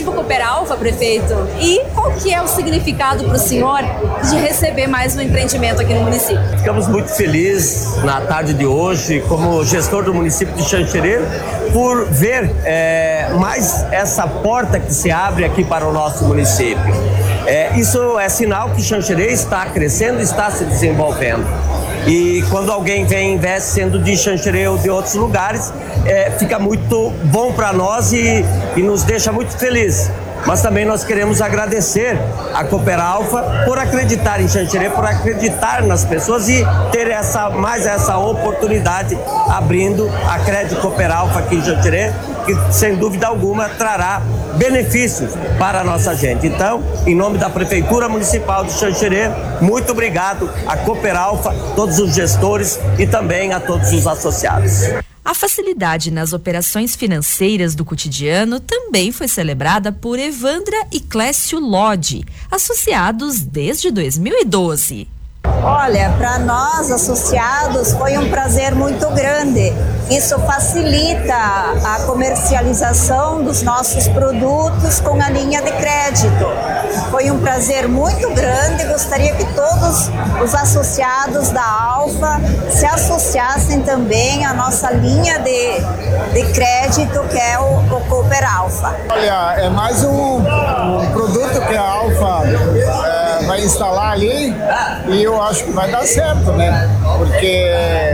Cooperativa Cooperalfa, prefeito, e qual que é o significado para o senhor de receber mais um empreendimento aqui no município? Ficamos muito felizes na tarde de hoje, como gestor do município de Xanxerê, por ver mais essa porta que se abre aqui para o nosso município. Isso é sinal que Xanxerê está crescendo, está se desenvolvendo. E quando alguém vem e investe sendo de Xanxerê ou de outros lugares, fica muito bom para nós e nos deixa muito felizes. Mas também nós queremos agradecer a Cooperalfa por acreditar em Xanxerê, por acreditar nas pessoas e ter mais essa oportunidade abrindo a Crédito Cooperalfa aqui em Xanxerê, que sem dúvida alguma trará benefícios para a nossa gente. Então, em nome da Prefeitura Municipal de Xanxerê, muito obrigado à Cooperalfa, todos os gestores e também a todos os associados. A facilidade nas operações financeiras do cotidiano também foi celebrada por Evandra e Clécio Lodi, associados desde 2012. Olha, para nós associados foi um prazer muito grande. Isso facilita a comercialização dos nossos produtos com a linha de crédito. Foi um prazer muito grande. Gostaria que todos os associados da Alfa se associassem também à nossa linha de crédito, que é o Cooperalfa. Olha, é mais um produto que a Alfa vai instalar ali e eu acho que vai dar certo, né? Porque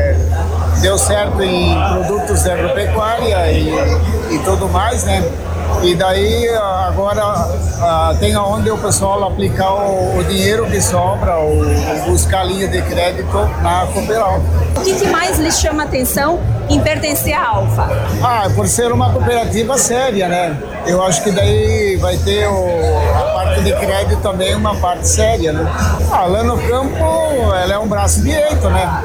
deu certo em produtos de agropecuária e tudo mais, né? E daí agora tem aonde o pessoal aplicar o dinheiro que sobra ou buscar linha de crédito na Cooperalfa. O que mais lhe chama a atenção em pertencer à Alfa? Por ser uma cooperativa séria, né? Eu acho que daí vai ter a parte de crédito também, uma parte séria, né? Lá no campo ela é um braço direito, né?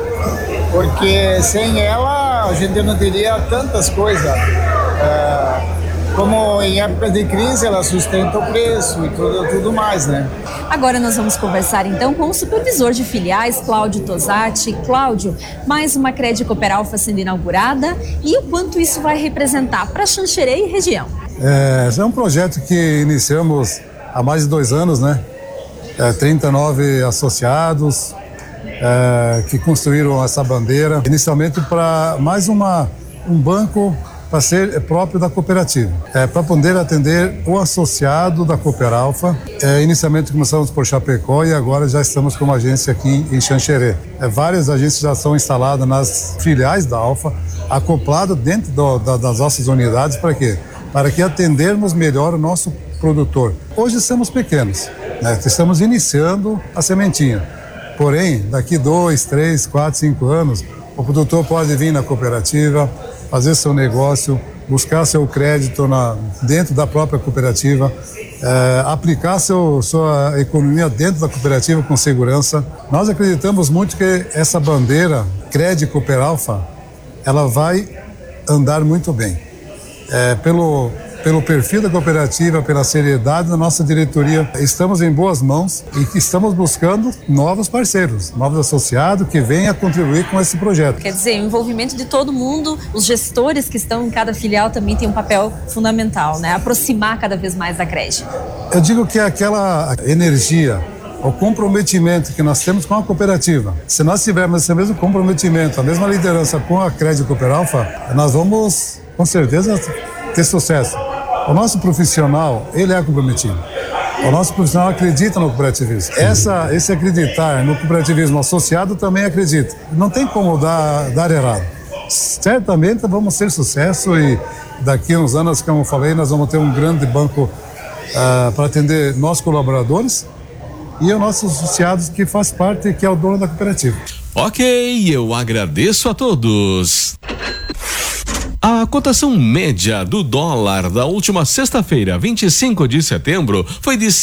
Porque sem ela a gente não teria tantas coisas. Como em época de crise ela sustenta o preço e tudo mais, né? Agora nós vamos conversar então com o supervisor de filiais, Cláudio Tosati. Cláudio, mais uma Crédito Cooperalfa sendo inaugurada e o quanto isso vai representar para Xanxerê e região? Esse é um projeto que iniciamos há mais de 2 anos, né? 39 associados que construíram essa bandeira, inicialmente para mais um banco para ser próprio da cooperativa, para poder atender o associado da Cooperalfa. Inicialmente começamos por Chapecó e agora já estamos com uma agência aqui em Xanxerê. Várias agências já são instaladas nas filiais da Alfa, acoplado dentro das nossas unidades. Para quê? Para que atendermos melhor o nosso produtor. Hoje somos pequenos, né? Estamos iniciando a sementinha. Porém, daqui 2, 3, 4, 5 anos, o produtor pode vir na cooperativa, fazer seu negócio, buscar seu crédito dentro da própria cooperativa, aplicar sua economia dentro da cooperativa com segurança. Nós acreditamos muito que essa bandeira Crédito Cooperalfa, ela vai andar muito bem. Pelo perfil da cooperativa, pela seriedade da nossa diretoria, estamos em boas mãos e que estamos buscando novos parceiros, novos associados que venham contribuir com esse projeto. Quer dizer, o envolvimento de todo mundo, os gestores que estão em cada filial também tem um papel fundamental, né? Aproximar cada vez mais da crédito. Eu digo que aquela energia, o comprometimento que nós temos com a cooperativa, se nós tivermos esse mesmo comprometimento, a mesma liderança com a Crédito Cooperalfa, nós vamos, com certeza, ter sucesso. O nosso profissional, ele é comprometido. O nosso profissional acredita no cooperativismo. Esse acreditar no cooperativismo associado também acredita. Não tem como dar errado. Certamente vamos ter sucesso e daqui a uns anos, como eu falei, nós vamos ter um grande banco para atender nossos colaboradores e os nossos associados que faz parte, que é o dono da cooperativa. Ok, eu agradeço a todos. A cotação média do dólar da última sexta-feira, 25 de setembro, foi de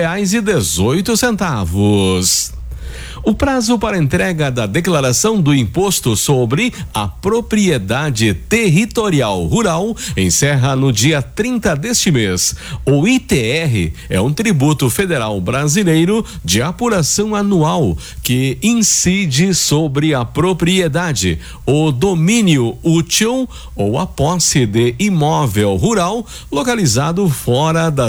R$5,18. O prazo para entrega da declaração do Imposto sobre a Propriedade Territorial Rural encerra no dia 30 deste mês. O ITR é um tributo federal brasileiro de apuração anual que incide sobre a propriedade, o domínio útil ou a posse de imóvel rural localizado fora da